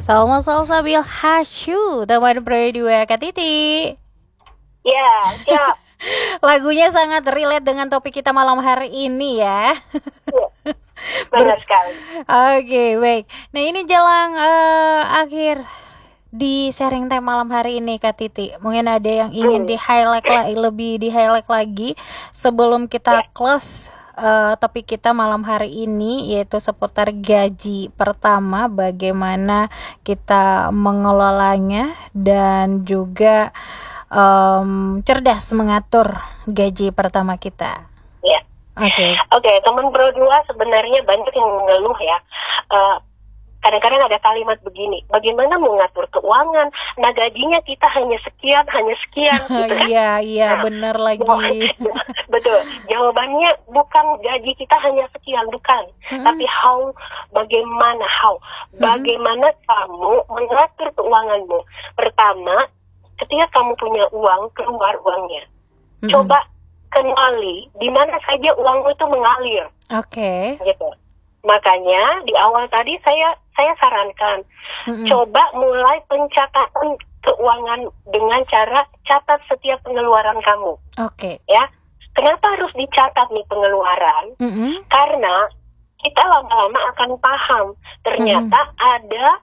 Salma Salsabil Hasyu, teman berdua Kak Titi. Ya, siap. Lagunya sangat relate dengan topik kita malam hari ini ya. Benar sekali. Oke, baik. Nah ini jelang akhir di sharing time malam hari ini Kak Titi. Mungkin ada yang ingin lebih di highlight lagi sebelum kita close topik kita malam hari ini, yaitu seputar gaji pertama, bagaimana kita mengelolanya dan juga cerdas mengatur gaji pertama kita. Ya. Oke, teman Pro 2 sebenarnya banyak yang mengeluh ya. Kadang-kadang ada kalimat begini, bagaimana mengatur keuangan? Nah, gajinya kita hanya sekian gitu kan? Iya, benar lagi. Betul. Jawabannya bukan gaji kita hanya sekian, bukan. Tapi bagaimana kamu mengatur keuanganmu? Pertama, ketika kamu punya uang, keluar uangnya. Coba kenali di mana saja uangmu itu mengalir. Oke. Gitu. Makanya di awal tadi saya sarankan coba mulai pencatatan keuangan dengan cara catat setiap pengeluaran kamu. Oke. Ya. Kenapa harus dicatat nih pengeluaran? Karena kita lama-lama akan paham ternyata ada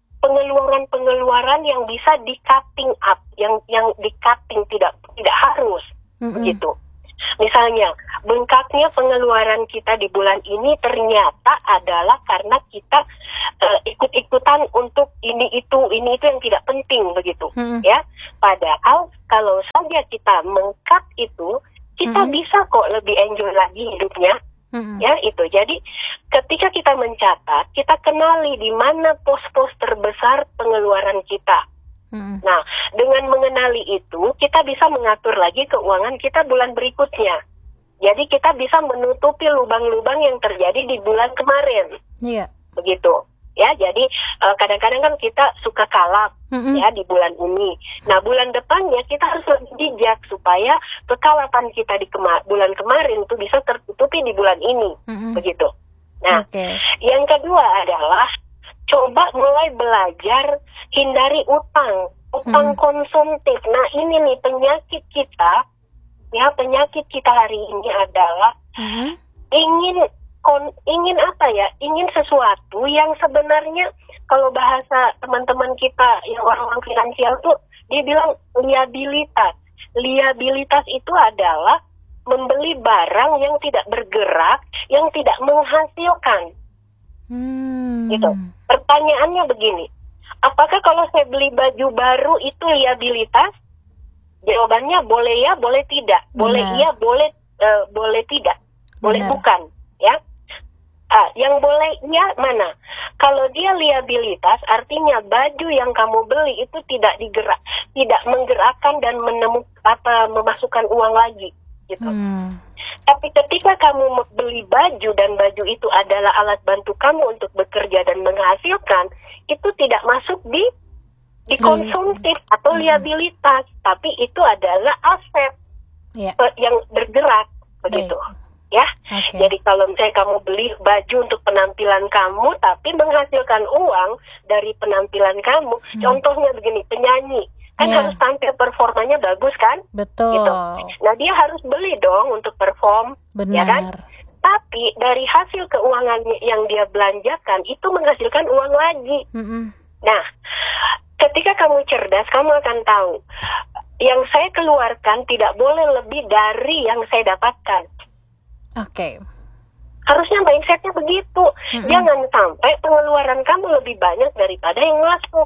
pengeluaran yang bisa di-cutting up, yang di-cutting tidak harus begitu. Misalnya, bengkaknya pengeluaran kita di bulan ini ternyata adalah karena kita ikut-ikutan untuk ini itu yang tidak penting begitu, ya. Padahal kalau saja kita meng-cut itu, kita bisa kok lebih enjoy lagi hidupnya. Ya, itu. Jadi ketika kita mencatat, kita kenali di mana pos-pos terbesar pengeluaran kita. Nah, dengan mengenali itu, kita bisa mengatur lagi keuangan kita bulan berikutnya. Jadi kita bisa menutupi lubang-lubang yang terjadi di bulan kemarin. Iya. Begitu. Ya, jadi kadang-kadang kan kita suka kalap ya di bulan ini. Nah, bulan depannya kita harus lebih bijak supaya kekalapan kita di bulan kemarin itu bisa tertutupi di bulan ini. Begitu. Nah, yang kedua adalah coba mulai belajar hindari utang konsumtif. Nah, ini nih penyakit kita. Ya, penyakit kita hari ini adalah ingin sesuatu yang sebenarnya kalau bahasa teman-teman kita yang orang-orang finansial tuh dia bilang liabilitas. Liabilitas itu adalah membeli barang yang tidak bergerak, yang tidak menghasilkan. Gitu. Pertanyaannya begini, apakah kalau saya beli baju baru itu liabilitas? Jawabannya boleh ya, boleh tidak. Boleh iya, boleh tidak. Boleh bukan, ya. Yang boleh iya mana? Kalau dia liabilitas, artinya baju yang kamu beli itu tidak menggerakkan dan memasukkan uang lagi, gitu. Tapi ketika kamu beli baju dan baju itu adalah alat bantu kamu untuk bekerja dan menghasilkan, itu tidak masuk di konsumtif atau liabilitas, tapi itu adalah aset yang bergerak, begitu. Ya, jadi kalau misalnya kamu beli baju untuk penampilan kamu, tapi menghasilkan uang dari penampilan kamu, contohnya begini, penyanyi, kan harus tampil performanya bagus kan? Betul. Gitu. Nah, dia harus beli dong untuk perform, ya kan? Tapi dari hasil keuangan yang dia belanjakan, itu menghasilkan uang lagi. Nah, ketika kamu cerdas, kamu akan tahu, yang saya keluarkan tidak boleh lebih dari yang saya dapatkan. Harusnya mindsetnya begitu. Jangan sampai pengeluaran kamu lebih banyak daripada yang masuk.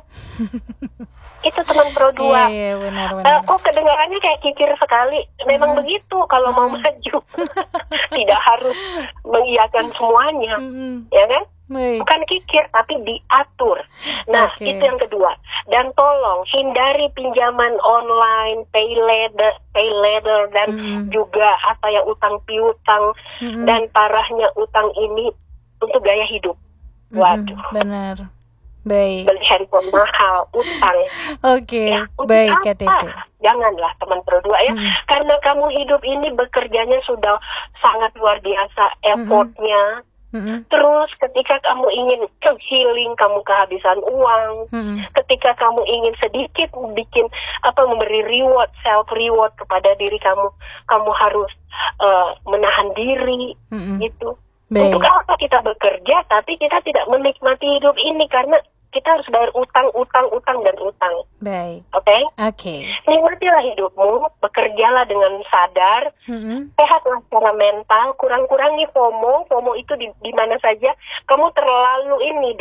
Itu teman Pro 2. Iya, benar. Kedengarannya kayak kikir sekali. Memang begitu kalau mau maju. Tidak harus mengiyakan semuanya. Ya kan? Bukan kikir, tapi diatur. Nah, itu yang kedua. Dan tolong hindari pinjaman online, pay later dan juga utang piutang dan parahnya utang ini untuk gaya hidup. Waduh. Benar. Baik. Beli handphone mahal, utang. Ya, baik Kak Titi. Janganlah teman Pro 2 ya. Karena kamu hidup ini bekerjanya sudah sangat luar biasa effortnya. Terus ketika kamu ingin healing, kamu kehabisan uang. Ketika kamu ingin sedikit bikin memberi reward, self reward kepada diri kamu, kamu harus menahan diri gitu. Baik. Untuk apa kita bekerja tapi kita tidak menikmati hidup ini, karena kita harus bayar utang dan utang. Baik. Oke. Nikmatilah hidupmu, bekerjalah dengan sadar, sehatlah secara mental, kurang-kurangi FOMO. FOMO itu di mana saja. Kamu terlalu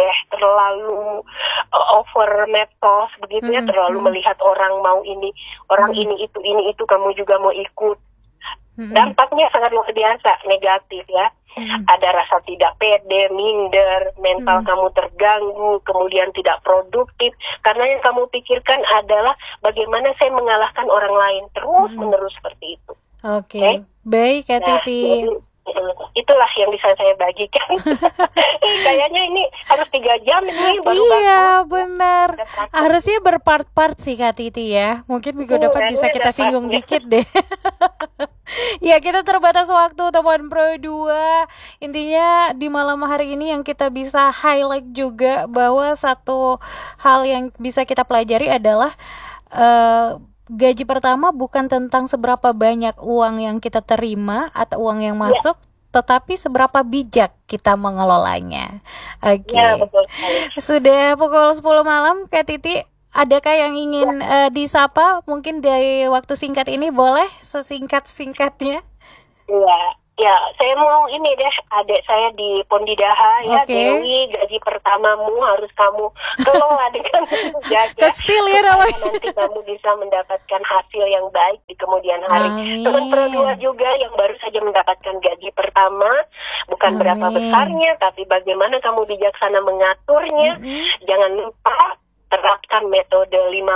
over medsos begitu ya, terlalu melihat orang mau ini, orang ini itu, kamu juga mau ikut. Dampaknya sangat luar biasa negatif ya. Ada rasa tidak pede, minder, mental kamu terganggu, kemudian tidak produktif, karena yang kamu pikirkan adalah bagaimana saya mengalahkan orang lain, terus menerus seperti itu. Oke. Baik Kak Titi. Itulah yang bisa saya bagikan. Kayaknya ini harus 3 jam ini baru Iya benar. Harusnya berpart-part sih Kak Titi ya. Mungkin minggu depan bisa kita singgung dikit deh. Ya kita terbatas waktu teman Pro 2. Intinya di malam hari ini yang kita bisa highlight juga bahwa satu hal yang bisa kita pelajari adalah gaji pertama bukan tentang seberapa banyak uang yang kita terima atau uang yang masuk, tetapi seberapa bijak kita mengelolanya. Oke. Ya, betul. Sudah pukul 10 malam, Kak Titi, adakah yang ingin disapa? Mungkin dari waktu singkat ini boleh sesingkat-singkatnya? Ya, saya mau ini deh, adik saya di Pondidaha ya, Dewi, gaji pertamamu harus kamu kelola dengan jaga. Kespil ya namanya. Nanti kamu bisa mendapatkan hasil yang baik di kemudian hari. Teman Pro 2 juga yang baru saja mendapatkan gaji pertama, bukan berapa besarnya, tapi bagaimana kamu bijaksana mengaturnya. Jangan lupa terapkan metode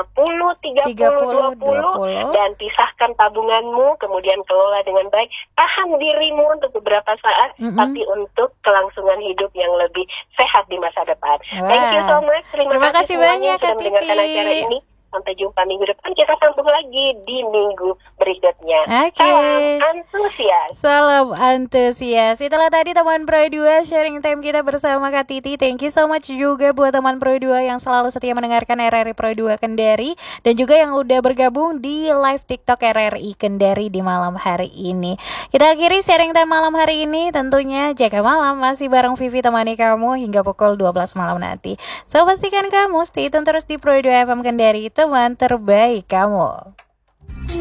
50-30-20 dan pisahkan tabunganmu, kemudian kelola dengan baik. Tahan dirimu untuk beberapa saat, tapi untuk kelangsungan hidup yang lebih sehat di masa depan. Thank you so much. Terima kasih banyak sudah mendengarkan acara ini. Sampai jumpa minggu depan, kita sambung lagi di minggu berikutnya. Salam antusias. Salam antusias. Itulah tadi teman Pro 2 sharing time kita bersama Kak Titi. Thank you so much juga buat teman Pro 2 yang selalu setia mendengarkan RRI Pro 2 Kendari, dan juga yang udah bergabung di live TikTok RRI Kendari di malam hari ini. Kita akhiri sharing time malam hari ini, tentunya jaga malam masih bareng Vivi temani kamu hingga pukul 12 malam nanti. So pastikan kamu stay tune terus di Pro 2 FM Kendari, teman terbaik kamu.